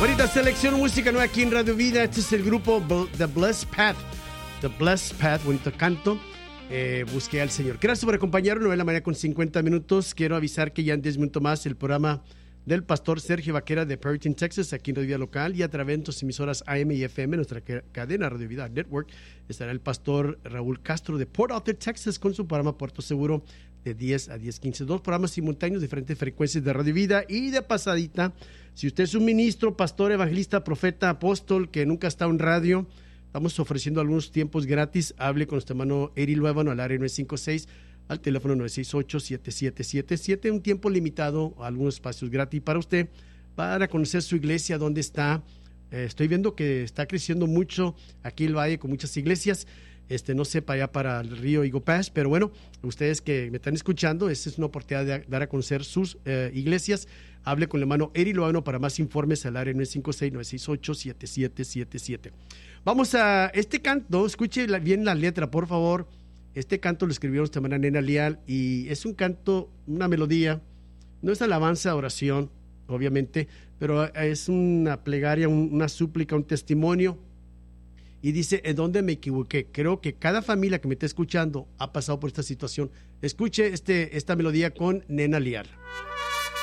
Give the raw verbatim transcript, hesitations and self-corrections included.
Bonita selección, música nueva aquí en Radio Vida. Este es el grupo The Blessed Path. The Blessed Path, bonito canto. Eh, busqué al Señor. Gracias por acompañarnos. nueve de la mañana con cincuenta minutos. Quiero avisar que ya en diez minutos más el programa del pastor Sergio Vaquera de Perryton, Texas, aquí en Radio Vida Local y a través de nuestras emisoras A M y F M, nuestra cadena Radio Vida Network. Estará el pastor Raúl Castro de Port Arthur, Texas, con su programa Puerto Seguro de diez a diez quince. Dos programas simultáneos, diferentes frecuencias de Radio Vida. Y de pasadita, si usted es un ministro, pastor, evangelista, profeta, apóstol que nunca ha estado en radio, estamos ofreciendo algunos tiempos gratis. Hable con nuestro hermano Eri Luébano al área nueve cinco seis, al teléfono nueve seis ocho, siete siete siete siete. Un tiempo limitado, algunos espacios gratis para usted, para conocer su iglesia, dónde está. Eh, estoy viendo que está creciendo mucho aquí el Valle con muchas iglesias. Este, no sé, para allá para el río Eagle Pass, pero bueno, ustedes que me están escuchando, esta es una oportunidad de dar a conocer sus eh, iglesias. Hable con el hermano Eri Luébano para más informes al área nueve cinco seis, nueve seis ocho, siete siete siete siete. Vamos a este canto, escuche la, bien la letra, por favor. Este canto lo escribió nuestra hermana Nena Leal y es un canto, una melodía, no es alabanza, oración, obviamente, pero es una plegaria, un, una súplica, un testimonio. Y dice, ¿en dónde me equivoqué? Creo que cada familia que me está escuchando ha pasado por esta situación. Escuche este, esta melodía con Nena Leal.